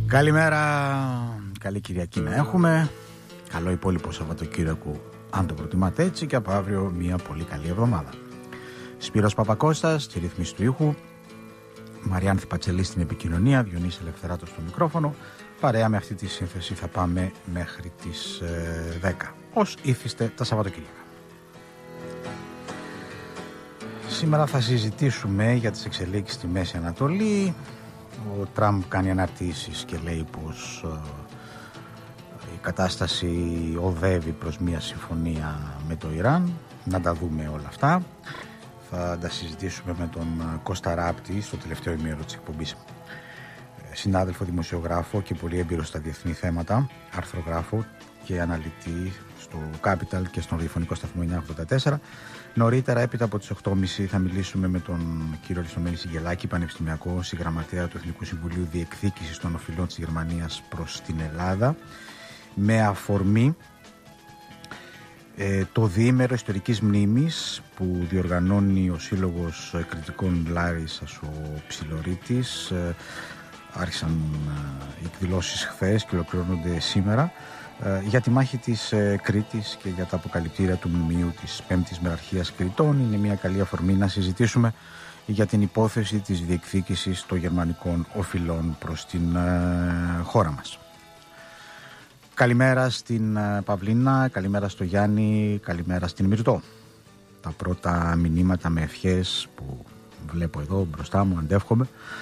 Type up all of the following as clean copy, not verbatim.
Καλημέρα, καλή Κυριακή να έχουμε. Καλό υπόλοιπο Σαββατοκύριακο, αν το προτιμάτε έτσι, και από αύριο μια πολύ καλή εβδομάδα. Σπύρος Παπακώστας στη ρύθμιση του ήχου, Μαριάνθη Πατσελή στην επικοινωνία, Διονύση Ελευθεράτος στο μικρόφωνο. Παρέα με αυτή τη σύνθεση θα πάμε μέχρι τις 10, ως ήθιστε τα Σαββατοκύριακα. Σήμερα θα συζητήσουμε για τις εξελίξεις στη Μέση Ανατολή. Ο Τραμπ κάνει αναρτήσεις και λέει πως η κατάσταση οδεύει προς μια συμφωνία με το Ιράν. Να τα δούμε όλα αυτά. Θα τα συζητήσουμε με τον Κώστα Ράπτη στο τελευταίο ημίωρο της εκπομπής. Συνάδελφο, δημοσιογράφο και πολύ έμπειρο στα διεθνή θέματα, αρθρογράφο και αναλυτή στο Capital και στον ραδιοφωνικό σταθμό 984. Νωρίτερα, έπειτα από τις 8.30, θα μιλήσουμε με τον κύριο Αριστομέλη Σιγελάκη, πανεπιστημιακό συγγραμματέα του Εθνικού Συμβουλίου Διεκδίκησης των Οφειλών της Γερμανίας προς την Ελλάδα, με αφορμή το διήμερο ιστορικής μνήμης που διοργανώνει ο Σύλλογος Κριτικών Λάρισσας ο Ψιλορίτης. Άρχισαν οι εκδηλώσεις χθες και ολοκληρώνονται σήμερα για τη μάχη της Κρήτης και για τα αποκαλυπτήρια του μνημείου της 5ης Μεραρχίας Κρητών. Είναι μια καλή αφορμή να συζητήσουμε για την υπόθεση της διεκδίκησης των γερμανικών οφειλών προς την χώρα μας. Καλημέρα στην Παυλίνα, καλημέρα στο Γιάννη, καλημέρα στην Μυρτώ. Τα πρώτα μηνύματα με ευχές που βλέπω εδώ μπροστά μου, αντεύχομαι.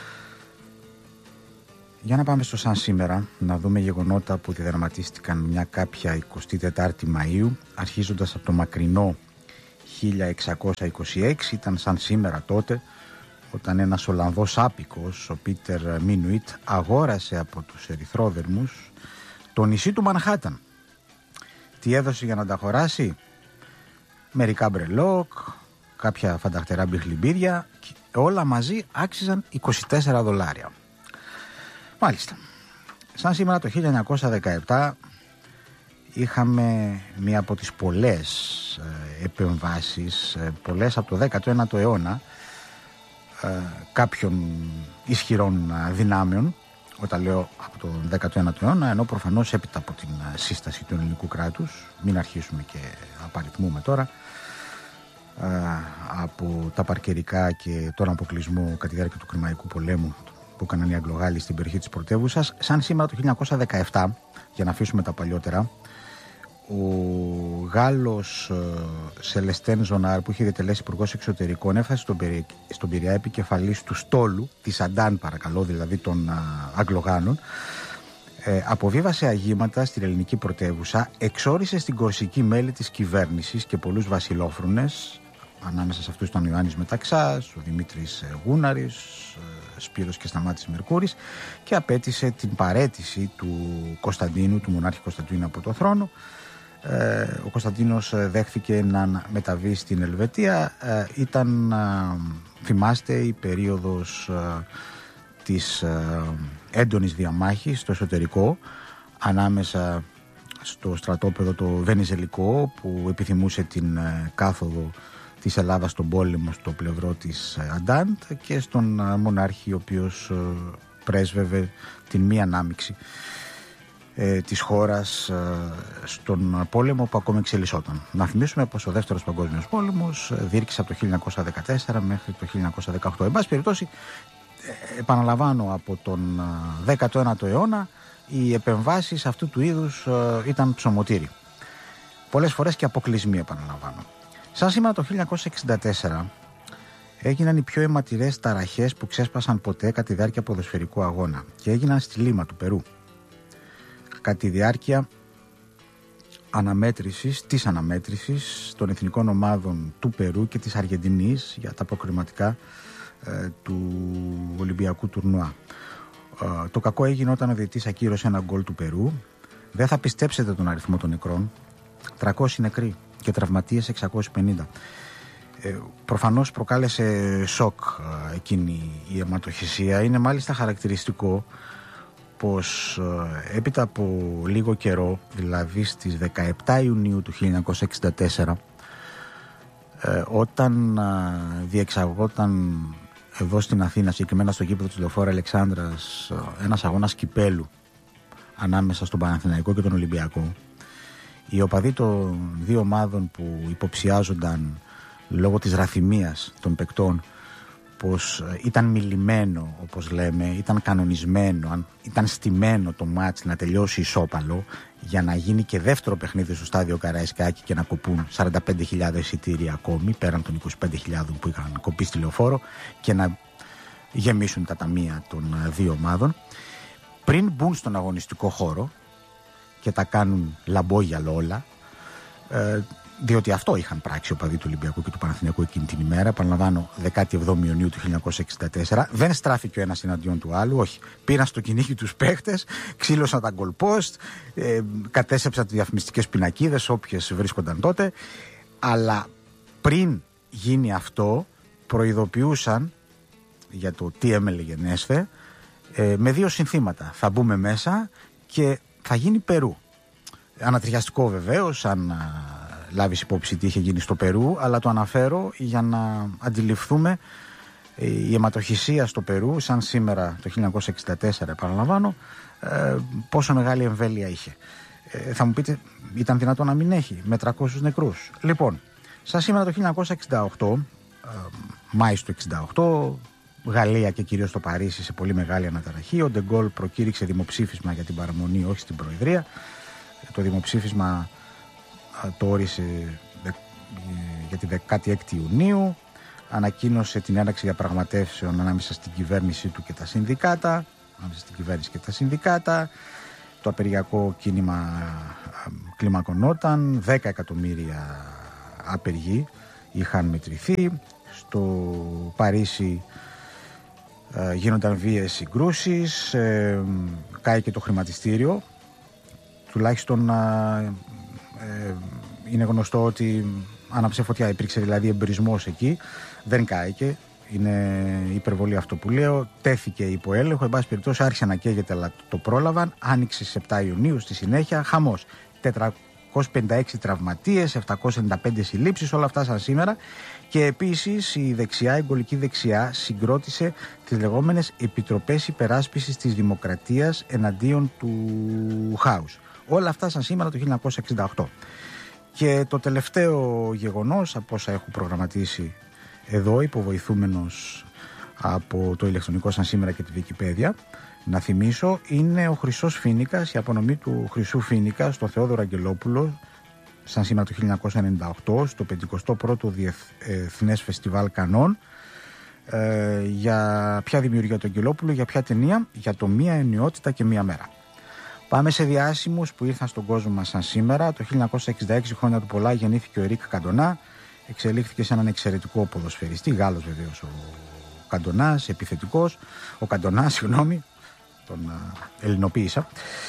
Για να πάμε στο σαν σήμερα, να δούμε γεγονότα που διαδραματίστηκαν μια κάποια 24η Μαΐου, αρχίζοντας από το μακρινό 1626. Ήταν σαν σήμερα τότε, όταν ένας Ολλανδός άπικος, ο Πίτερ Μίνουιτ, αγόρασε από τους ερυθρόδερμους το νησί του Μανχάταν. Τι έδωσε για να τα αγοράσει? Μερικά μπρελόκ, κάποια φανταχτερά μπιχλιμπίδια, όλα μαζί άξιζαν $24. Μάλιστα. Σαν σήμερα το 1917 είχαμε μία από τις πολλές επεμβάσεις, πολλές από το 19ο αιώνα, κάποιων ισχυρών δυνάμεων. Όταν λέω από τον 19ο αιώνα, ενώ προφανώς έπειτα από την σύσταση του ελληνικού κράτους, μην αρχίσουμε και απαριθμούμε τώρα, από τα παρκερικά και τον αποκλεισμό κατά τη διάρκεια του Κρημαϊκού πολέμου που έκαναν οι Αγγλογάλοι στην περιοχή της πρωτεύουσας. Σαν σήμερα το 1917, για να αφήσουμε τα παλιότερα, ο Γάλλος Σελεστέν Ζονάρ, που είχε διατελέσει υπουργός εξωτερικών, έφτασε στον Πειραιά επικεφαλής του στόλου της Αντάν, παρακαλώ, δηλαδή των Αγγλογάνων, αποβίβασε αγήματα στην ελληνική πρωτεύουσα, εξόρισε στην Κορσική μέλη της κυβέρνησης και πολλούς βασιλόφρουνες. Ανάμεσα σε αυτούς ήταν ο Ιωάννης Μεταξάς, ο Δημήτρης Γούναρης, Σπύρος και Σταμάτης Μερκούρης, και απέτησε την παραίτηση του Κωνσταντίνου, του μονάρχη Κωνσταντίνου, από το θρόνο. Ο Κωνσταντίνος δέχθηκε να μεταβεί στην Ελβετία. Ήταν, θυμάστε, η περίοδος της έντονης διαμάχης στο εσωτερικό ανάμεσα στο στρατόπεδο το Βενιζελικό, που επιθυμούσε την κάθοδο της Ελλάδας στον πόλεμο στο πλευρό της Αντάντ, και στον μονάρχη, ο οποίος πρέσβευε την μη ανάμειξη της χώρας στον πόλεμο που ακόμη εξελισσόταν. Να θυμίσουμε πως ο Δεύτερος Παγκόσμιος Πόλεμος διήρκησε από το 1914 μέχρι το 1918. Εν πάση περιπτώσει, επαναλαμβάνω, από τον 19ο αιώνα οι επεμβάσεις αυτού του είδους ήταν ψωμοτήρι. Πολλές φορές και αποκλεισμοί, επαναλαμβάνω. Σαν σήμερα το 1964 έγιναν οι πιο αιματηρές ταραχές που ξέσπασαν ποτέ κατά τη διάρκεια ποδοσφαιρικού αγώνα, και έγιναν στη Λίμα του Περού κατά τη διάρκεια αναμέτρησης των εθνικών ομάδων του Περού και της Αργεντινής για τα προκριματικά του Ολυμπιακού τουρνουά. Το κακό έγινε όταν ο διαιτητής ακύρωσε ένα γκολ του Περού. Δεν θα πιστέψετε τον αριθμό των νεκρών. 300 νεκροί και τραυματίες 650. Προφανώς προκάλεσε σοκ εκείνη η αιματοχυσία. Είναι μάλιστα χαρακτηριστικό πως έπειτα από λίγο καιρό, δηλαδή στις 17 Ιουνίου του 1964, όταν διεξαγόταν εδώ στην Αθήνα, συγκεκριμένα στο γήπεδο της Λεωφόρου Αλεξάνδρας, ένας αγώνας κυπέλου ανάμεσα στον Παναθηναϊκό και τον Ολυμπιακό. Οι οπαδοί των δύο ομάδων που υποψιάζονταν λόγω της ραθυμίας των παικτών πως ήταν μιλημένο, όπως λέμε, ήταν κανονισμένο, ήταν στημένο το μάτς να τελειώσει ισόπαλο για να γίνει και δεύτερο παιχνίδι στο στάδιο Καραϊσκάκη και να κοπούν 45.000 εισιτήρια ακόμη πέραν των 25.000 που είχαν κοπεί στη Λεωφόρο και να γεμίσουν τα ταμεία των δύο ομάδων, πριν μπουν στον αγωνιστικό χώρο και τα κάνουν λαμπόγιαλο όλα, διότι αυτό είχαν πράξει οι οπαδοί του Ολυμπιακού και του Παναθηναϊκού εκείνη την ημέρα. Παραλαμβάνω, 17 Ιουνίου του 1964. Δεν στράφηκε ο ένας εναντίον του άλλου, όχι. Πήραν στο κυνήγι τους παίχτες, ξύλωσαν τα γκολπόστ, κατέσσεψαν τις διαφημιστικές πινακίδες, όποιες βρίσκονταν τότε. Αλλά πριν γίνει αυτό, προειδοποιούσαν για το τι έμελεγε Νέσθε, με δύο συνθήματα. Θα μπούμε μέσα και θα γίνει Περού. Ανατριχιαστικό βεβαίως, αν λάβεις υπόψη τι είχε γίνει στο Περού, αλλά το αναφέρω για να αντιληφθούμε η αιματοχυσία στο Περού, σαν σήμερα το 1964 επαναλαμβάνω, πόσο μεγάλη εμβέλεια είχε. Θα μου πείτε, ήταν δυνατό να μην έχει, με 300 νεκρούς. Λοιπόν, σαν σήμερα το 1968, Μάης του 1968, Γαλλία και κυρίως το Παρίσι σε πολύ μεγάλη αναταραχή, ο Ντεγκόλ προκήρυξε δημοψήφισμα για την παραμονή, όχι στην Προεδρία. Το δημοψήφισμα το όρισε για τη 16η Ιουνίου, ανακοίνωσε την έναρξη διαπραγματεύσεων ανάμεσα στην κυβέρνησή του και τα συνδικάτα, το απεργιακό κίνημα κλιμακωνόταν, 10 εκατομμύρια άπεργοι είχαν μετρηθεί, στο Παρίσι γίνονταν βίαιες συγκρούσεις, κάηκε το χρηματιστήριο. Τουλάχιστον είναι γνωστό ότι άναψε φωτιά, υπήρξε δηλαδή εμπειρισμός εκεί, δεν κάηκε, είναι υπερβολή αυτό που λέω, τέθηκε υπό έλεγχο, εν πάση περιπτώσει άρχισε να καίγεται αλλά το πρόλαβαν, άνοιξε στις 7 Ιουνίου στη συνέχεια, χαμός, 456 τραυματίες, 795 συλλήψεις, όλα αυτά σαν σήμερα. Και επίσης η δεξιά, η εγγολική δεξιά συγκρότησε τις λεγόμενες επιτροπές υπεράσπισης της δημοκρατίας εναντίον του χάους. Όλα αυτά σαν σήμερα το 1968. Και το τελευταίο γεγονός, από όσα έχω προγραμματίσει εδώ, υποβοηθούμενος από το ηλεκτρονικό σαν σήμερα και τη Wikipedia, να θυμίσω, είναι ο Χρυσός Φοίνικας, η απονομή του Χρυσού Φοίνικα στο Θεόδωρο Αγγελόπουλο, σαν σήμερα το 1998, στο 51ο Διεθνές Φεστιβάλ Κανών. Για ποια δημιουργία του Αγγελόπουλου, για ποια ταινία, για το Μία Ενιότητα και Μία Μέρα. Πάμε σε διάσημους που ήρθαν στον κόσμο μας σαν σήμερα. Το 1966, χρόνια του πολλά, γεννήθηκε ο Ερίκ Καντονά. Εξελίχθηκε σε έναν εξαιρετικό ποδοσφαιριστή, Γάλλος βεβαίως ο Καντονάς, επιθετικός. Ο Καντονάς, συγγνώμη, τον ελληνοποίησα.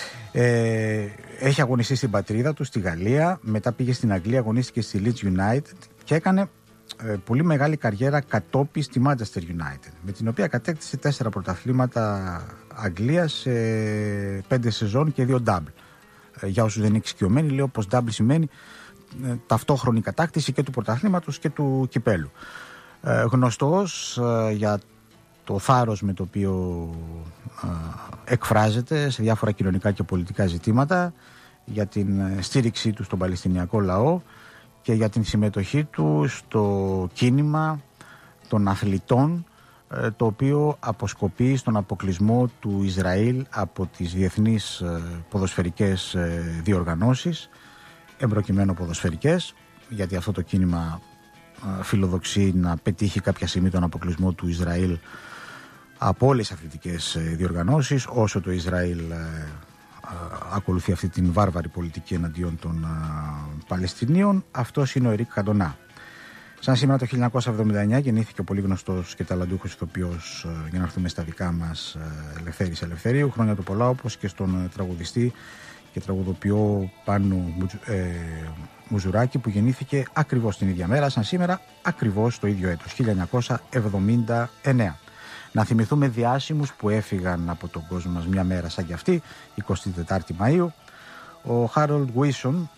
Έχει αγωνιστεί στην πατρίδα του, στη Γαλλία. Μετά πήγε στην Αγγλία, αγωνίστηκε στη Leeds United και έκανε πολύ μεγάλη καριέρα κατόπι στη Manchester United, με την οποία κατέκτησε 4 πρωταθλήματα Αγγλίας σε 5 σεζόν και 2 double. Για όσους δεν είναι εξοικειωμένοι, λέω πως double σημαίνει ταυτόχρονη κατάκτηση και του πρωταθλήματος και του κυπέλου. Γνωστός για το θάρρος με το οποίο εκφράζεται σε διάφορα κοινωνικά και πολιτικά ζητήματα, για την στήριξή του στον Παλαιστινιακό λαό και για την συμμετοχή του στο κίνημα των αθλητών, το οποίο αποσκοπεί στον αποκλεισμό του Ισραήλ από τις διεθνείς ποδοσφαιρικές διοργανώσεις, εμπροκειμένου ποδοσφαιρικές, γιατί αυτό το κίνημα φιλοδοξεί να πετύχει κάποια στιγμή τον αποκλεισμό του Ισραήλ από όλες τις αθλητικές διοργανώσεις, όσο το Ισραήλ ακολουθεί αυτή την βάρβαρη πολιτική εναντίον των Παλαιστινίων. Αυτός είναι ο Ερίκ Καντονά. Σαν σήμερα το 1979 γεννήθηκε ο πολύ γνωστός και ταλαντούχος ηθοποιός, για να έρθουμε στα δικά μας, Ελευθέρης Ελευθερίου. Χρόνια του πολλά, όπως και στον τραγουδιστή και τραγουδοποιό Πάνο Μουζουράκη, που γεννήθηκε ακριβώς την ίδια μέρα, σαν σήμερα, ακριβώς το ίδιο έτος, 1979. Να θυμηθούμε διάσημους που έφυγαν από τον κόσμο μας μια μέρα σαν κι αυτή, 24η Μαΐου. Ο Χάρολντ Γουίσον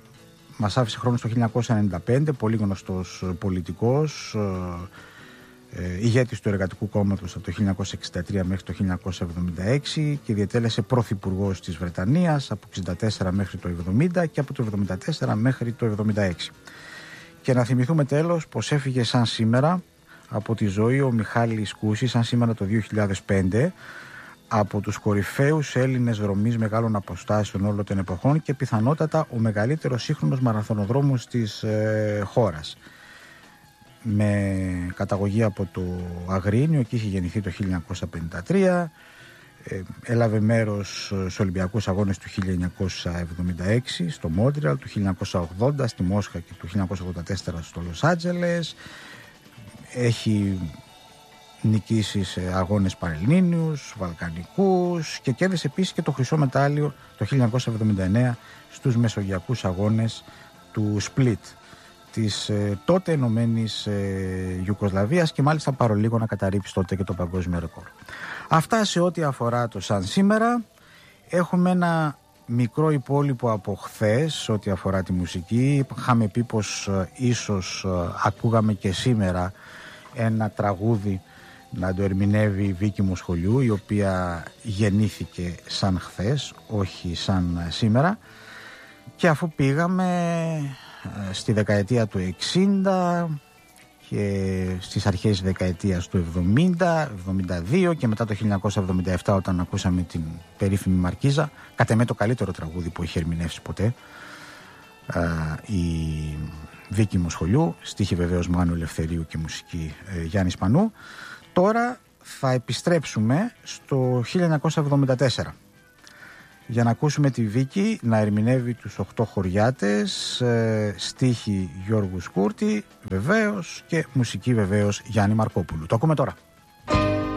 μας άφησε χρόνο στο 1995, πολύ γνωστός πολιτικός, ηγέτης του Εργατικού Κόμματος από το 1963 μέχρι το 1976 και διετέλεσε πρωθυπουργός της Βρετανίας από το 1964 μέχρι το 1970 και από το 1974 μέχρι το 1976. Και να θυμηθούμε τέλος πως έφυγε σαν σήμερα από τη ζωή ο Μιχάλης Κούσης, σαν σήμερα το 2005, από τους κορυφαίους Έλληνες δρομείς μεγάλων αποστάσεων όλων των εποχών και πιθανότατα ο μεγαλύτερος σύγχρονος μαραθωνοδρόμος της χώρας. Με καταγωγή από το Αγρίνιο, εκεί είχε γεννηθεί το 1953, έλαβε μέρος στους Ολυμπιακούς Αγώνες του 1976 στο Μόντρεαλ, του 1980 στη Μόσχα και του 1984 στο Λος Άντζελες. Έχει νικήσει σε αγώνες πανελληνίους, βαλκανικούς και κέρδισε επίσης και το χρυσό μετάλλιο το 1979 στους Μεσογειακούς Αγώνες του Σπλίτ της τότε ενωμένης Ιουγκοσλαβίας και μάλιστα παρολίγο να καταρρύψει τότε και το παγκόσμιο ρεκόρ. Αυτά σε ό,τι αφορά το σαν σήμερα. Έχουμε ένα μικρό υπόλοιπο από χθες ό,τι αφορά τη μουσική. Είχαμε πει πως ίσως ακούγαμε και σήμερα ένα τραγούδι να το ερμηνεύει η Βίκη Μοσχολιού, η οποία γεννήθηκε σαν χθες, όχι σαν σήμερα. Και αφού πήγαμε στη δεκαετία του 60 και στις αρχές της δεκαετίας του 70, 72 και μετά το 1977 όταν ακούσαμε την περίφημη Μαρκίζα, κατ' εμέ το καλύτερο τραγούδι που είχε ερμηνεύσει ποτέ η Βίκη Μοσχολιού, στίχη βεβαίως Μάνου Ελευθερίου και μουσική Γιάννης Πανού. Τώρα θα επιστρέψουμε στο 1974 για να ακούσουμε τη Βίκη να ερμηνεύει τους 8 χωριάτες, στίχη Γιώργου Σκούρτη βεβαίως και μουσική βεβαίως Γιάννη Μαρκόπουλου. Το ακούμε τώρα.